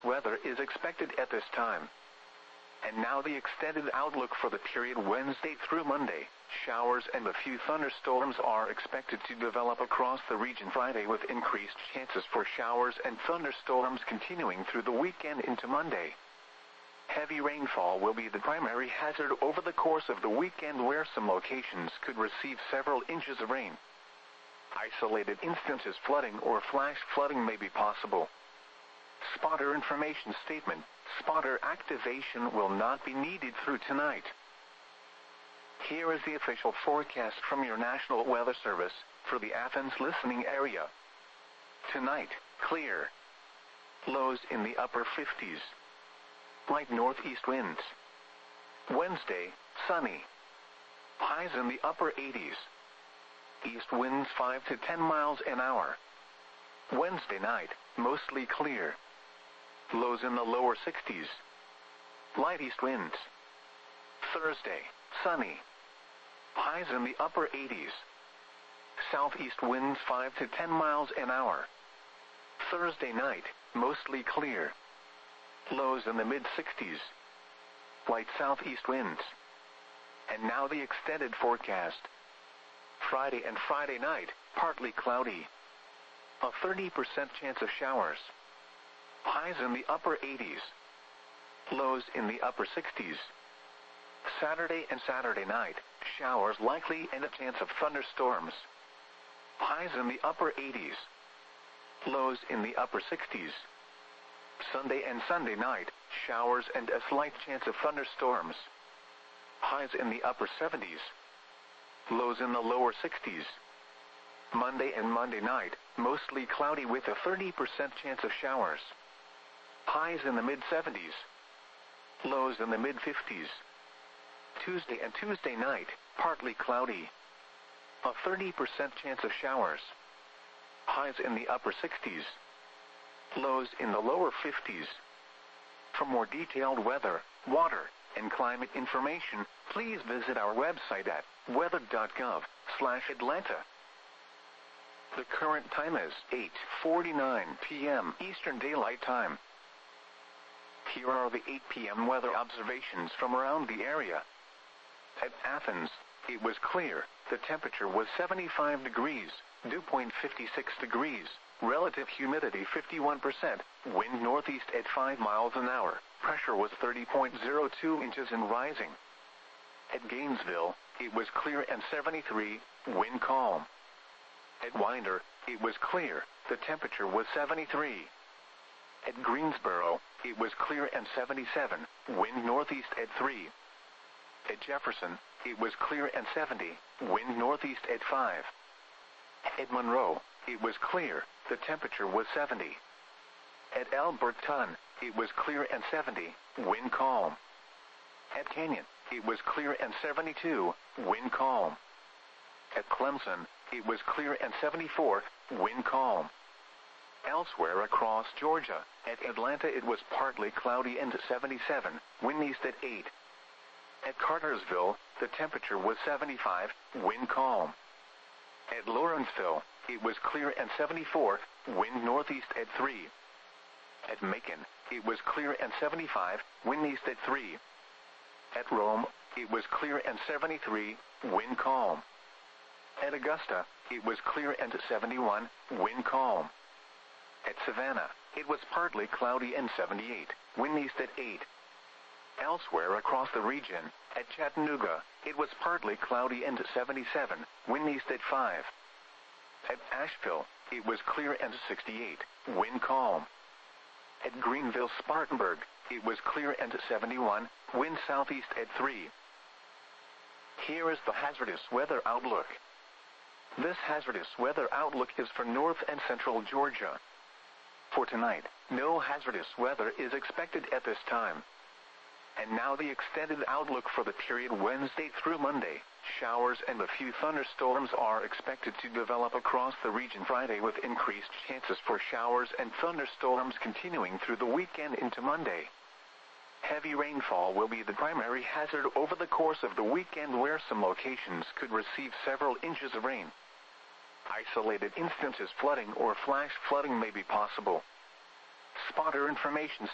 weather is expected at this time. And now the extended outlook for the period Wednesday through Monday. Showers and a few thunderstorms are expected to develop across the region Friday, with increased chances for showers and thunderstorms continuing through the weekend into Monday. Heavy rainfall will be the primary hazard over the course of the weekend, where some locations could receive several inches of rain. Isolated instances flooding or flash flooding may be possible. Spotter information statement. Spotter activation will not be needed through tonight. Here is the official forecast from your National Weather Service for the Athens listening area. Tonight, clear. Lows in the upper 50s. Light northeast winds. Wednesday, sunny. Highs in the upper 80s. East winds 5 to 10 miles an hour. Wednesday night, mostly clear. Lows in the lower 60s. Light east winds. Thursday, sunny. Highs in the upper 80s. Southeast winds 5 to 10 miles an hour. Thursday night, mostly clear. Lows in the mid-60s. Light southeast winds. And now the extended forecast. Friday and Friday night, partly cloudy. A 30% chance of showers. Highs in the upper 80s. Lows in the upper 60s. Saturday and Saturday night, showers likely and a chance of thunderstorms. Highs in the upper 80s. Lows in the upper 60s. Sunday and Sunday night, showers and a slight chance of thunderstorms. Highs in the upper 70s. Lows in the lower 60s. Monday and Monday night, mostly cloudy with a 30% chance of showers. Highs in the mid-70s. Lows in the mid-50s. Tuesday and Tuesday night, partly cloudy. A 30% chance of showers. Highs in the upper 60s. Lows in the lower 50s. For more detailed weather, water, and climate information, please visit our website at weather.gov/Atlanta. The current time is 8:49 p.m. Eastern Daylight Time. Here are the 8 p.m. weather observations from around the area. At Athens, it was clear. The temperature was 75 degrees, dew point 56 degrees, relative humidity 51%, wind northeast at 5 miles an hour, pressure was 30.02 inches and rising. At Gainesville, it was clear and 73, wind calm. At Winder, it was clear, the temperature was 73. At Greensboro, it was clear and 77, wind northeast at 3. At Jefferson, it was clear and 70, wind northeast at 5. At Monroe, it was clear, the temperature was 70. At Alberton, it was clear and 70, wind calm. At Canyon, it was clear and 72, wind calm. At Clemson, it was clear and 74, wind calm. Elsewhere across Georgia, at Atlanta it was partly cloudy and 77, wind east at 8. At Cartersville, the temperature was 75, wind calm. At Lawrenceville, it was clear and 74, wind northeast at 3. At Macon, it was clear and 75, wind east at 3. At Rome, it was clear and 73, wind calm. At Augusta, it was clear and 71, wind calm. At Savannah, it was partly cloudy and 78, wind east at 8. Elsewhere across the region, at Chattanooga, it was partly cloudy and 77, wind east at 5. At Asheville, it was clear and 68, wind calm. At Greenville-Spartanburg, it was clear and 71, wind southeast at 3. Here is the hazardous weather outlook. This hazardous weather outlook is for north and central Georgia. For tonight, no hazardous weather is expected at this time. And now the extended outlook for the period Wednesday through Monday. Showers and a few thunderstorms are expected to develop across the region Friday, with increased chances for showers and thunderstorms continuing through the weekend into Monday. Heavy rainfall will be the primary hazard over the course of the weekend, where some locations could receive several inches of rain. Isolated instances flooding or flash flooding may be possible. Spotter information